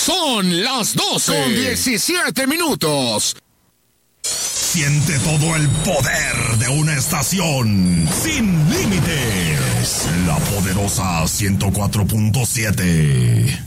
Son las 12:17. Siente todo el poder de una estación sin límites. La poderosa 104.7.